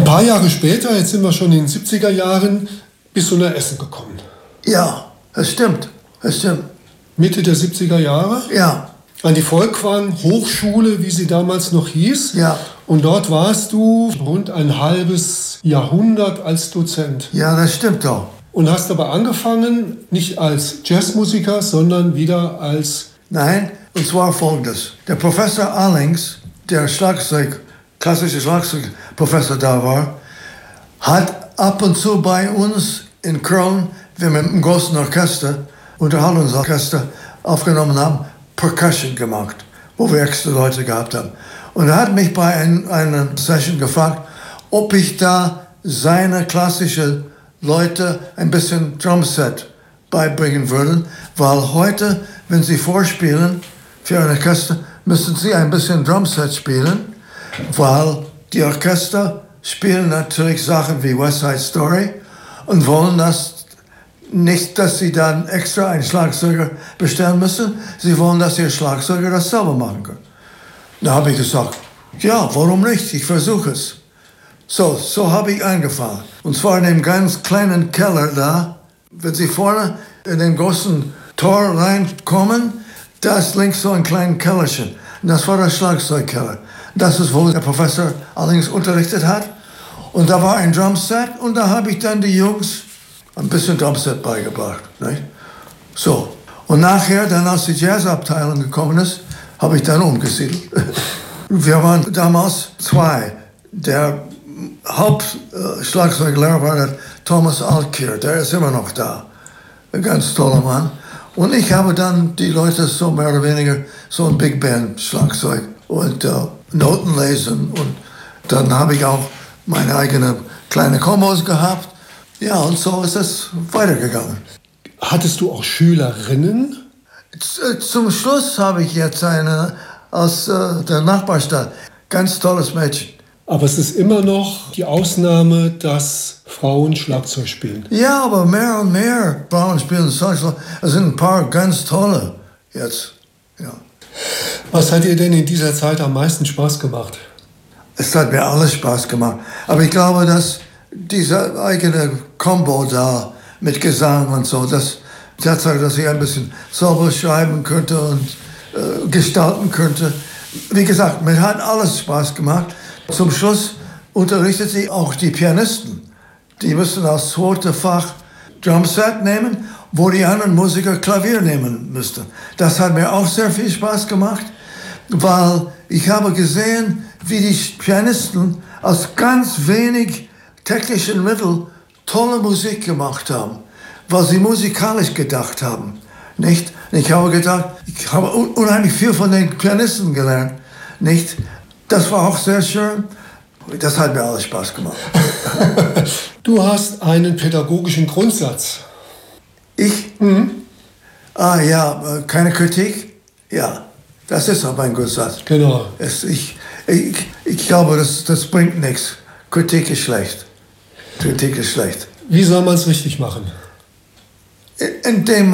Ein paar Jahre später, jetzt sind wir schon in den 70er Jahren, bist du nach Essen gekommen. Ja, das stimmt. Mitte der 70er Jahre? Ja. An die Volkwang Hochschule, wie sie damals noch hieß. Ja. Und dort warst du rund ein halbes Jahrhundert als Dozent. Ja, das stimmt doch. Und hast aber angefangen, nicht als Jazzmusiker, sondern wieder als... Nein, und zwar folgendes. Der Professor Allings, der klassische Schlagzeugprofessor da war, hat ab und zu bei uns in Köln, wir mit einem großen Orchester, Unterhaltungsorchester aufgenommen haben, Percussion gemacht, wo wir extra Leute gehabt haben. Und er hat mich bei einer Session gefragt, ob ich da seine klassischen Leute ein bisschen Drumset beibringen würde, weil heute, wenn sie vorspielen für ein Orchester, müssen sie ein bisschen Drumset spielen, weil die Orchester spielen natürlich Sachen wie West Side Story und wollen das nicht, dass sie dann extra einen Schlagzeuger bestellen müssen. Sie wollen, dass ihr Schlagzeuger das selber machen kann. Da habe ich gesagt, ja, warum nicht? Ich versuche es. So habe ich angefangen. Und zwar in dem ganz kleinen Keller da. Wenn Sie vorne in den großen Tor reinkommen, da ist links so ein kleines Kellerchen. Und das war der Schlagzeugkeller. Das ist, wo der Professor allerdings unterrichtet hat. Und da war ein Drumset und da habe ich dann die Jungs ein bisschen Drumset beigebracht. Nicht? So. Und nachher, dann als die Jazzabteilung gekommen ist, habe ich dann umgesiedelt. Wir waren damals zwei. Der Hauptschlagzeuglehrer war der Thomas Alkier, der ist immer noch da. Ein ganz toller Mann. Und ich habe dann die Leute so mehr oder weniger so ein Big Band Schlagzeug und Noten lesen. Und dann habe ich auch meine eigene kleine Kombos gehabt. Ja, und so ist es weitergegangen. Hattest du auch Schülerinnen? Zum Schluss habe ich jetzt eine aus der Nachbarstadt. Ganz tolles Mädchen. Aber es ist immer noch die Ausnahme, dass Frauen Schlagzeug spielen. Ja, aber mehr und mehr Frauen spielen Schlagzeug. Es sind ein paar ganz tolle jetzt. Ja. Was hat dir denn in dieser Zeit am meisten Spaß gemacht? Es hat mir alles Spaß gemacht. Aber ich glaube, dass diese eigene Combo da mit Gesang und so, das Tatsache, dass ich ein bisschen selber schreiben könnte und gestalten könnte. Wie gesagt, mir hat alles Spaß gemacht. Zum Schluss unterrichtet sie auch die Pianisten. Die müssen als zweites Fach Drumset nehmen, wo die anderen Musiker Klavier nehmen müssten. Das hat mir auch sehr viel Spaß gemacht, weil ich habe gesehen, wie die Pianisten aus ganz wenig technischen Mitteln tolle Musik gemacht haben, weil sie musikalisch gedacht haben. Nicht? Ich habe gedacht, ich habe unheimlich viel von den Pianisten gelernt. Nicht? Das war auch sehr schön. Das hat mir alles Spaß gemacht. Du hast einen pädagogischen Grundsatz. Ich? Ah ja, keine Kritik? Ja, das ist auch mein Grundsatz. Genau. Ich glaube, das bringt nichts. Kritik ist schlecht. Kritik ist schlecht. Wie soll man es richtig machen? Indem